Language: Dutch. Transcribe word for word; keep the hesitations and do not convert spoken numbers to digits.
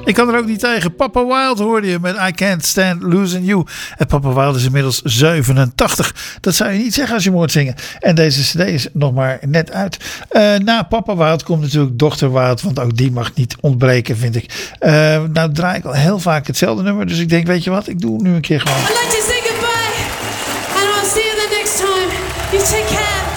Ik kan er ook niet tegen. Papa Wild hoorde je met I Can't Stand Losing You. En Papa Wild is inmiddels zevenentachtig. Dat zou je niet zeggen als je hem hoort zingen. En deze cd is nog maar net uit. Uh, na Papa Wild komt natuurlijk Dochter Wild. Want ook die mag niet ontbreken, vind ik. Uh, nou draai ik al heel vaak hetzelfde nummer. Dus ik denk, weet je wat? Ik doe nu een keer gewoon. I'd like to say goodbye. And I'll see you the next time. You take care.